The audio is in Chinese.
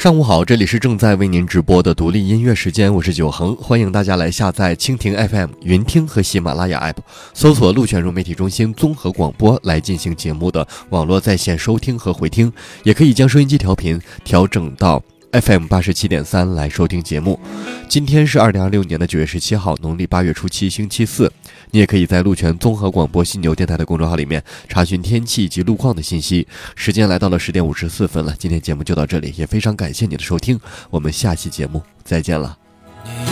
上午好，这里是正在为您直播的独立音乐时间，我是九恒，欢迎大家来下载蜻蜓 FM、云听和喜马拉雅 App， 搜索陆泉融媒体中心综合广播来进行节目的网络在线收听和回听，也可以将收音机调频调整到 FM 87.3来收听节目。今天是2026年的9月17号，农历8月初7，星期四。你也可以在陆泉综合广播犀牛电台的公众号里面查询天气以及路况的信息。时间来到了10点54分了，今天节目就到这里，也非常感谢你的收听，我们下期节目再见了。 你